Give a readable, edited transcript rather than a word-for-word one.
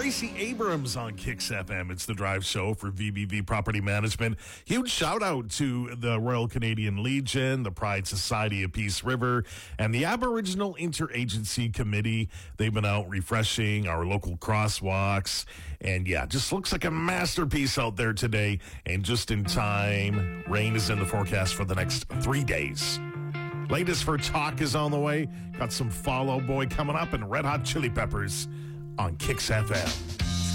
Tracy Abrams on Kicks FM. It's the drive show for VBV Property Management. Huge shout out to the Royal Canadian Legion, the Pride Society of Peace River, and the Aboriginal Interagency Committee. They've been out refreshing our local crosswalks. And yeah, just looks like a masterpiece out there today. And just in time, rain is in the forecast for the next 3 days. Latest for Talk is on the way. Got some Fall Out Boy coming up and Red Hot Chili Peppers on Kicks FM.